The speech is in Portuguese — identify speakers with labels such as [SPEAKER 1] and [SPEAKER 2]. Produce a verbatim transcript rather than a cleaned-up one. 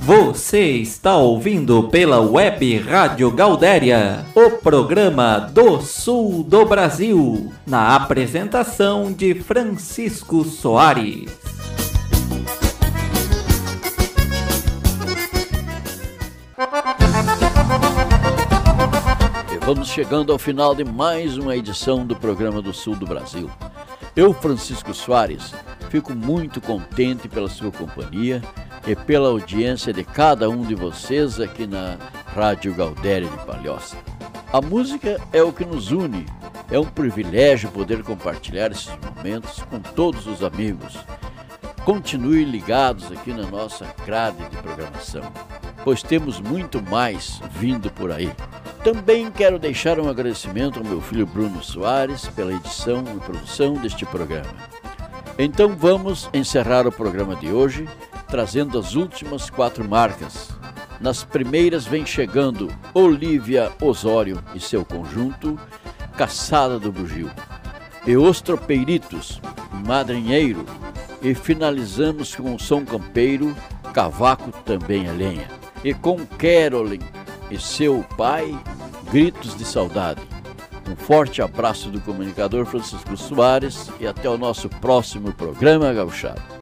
[SPEAKER 1] Você está ouvindo pela Web Rádio Gaudéria, o programa do Sul do Brasil, na apresentação de Francisco Soares.
[SPEAKER 2] E vamos chegando ao final de mais uma edição do programa do Sul do Brasil. Eu, Francisco Soares, fico muito contente pela sua companhia e pela audiência de cada um de vocês aqui na Rádio Gaudéria de Palhoça. A música é o que nos une, é um privilégio poder compartilhar esses momentos com todos os amigos. Continue ligados aqui na nossa grade de programação, pois temos muito mais vindo por aí. Também quero deixar um agradecimento ao meu filho Bruno Soares pela edição e produção deste programa. Então vamos encerrar o programa de hoje trazendo as últimas quatro marcas. Nas primeiras vem chegando Olívia Osório e seu conjunto, Caçada do Bugio, e Os Tropeiritos, Madrinheiro, e finalizamos com o Som Campeiro, Cavaco Também é Lenha, e com Carolyn e seu pai, Gritos de Saudade. Um forte abraço do comunicador Francisco Soares e até o nosso próximo programa gauchado.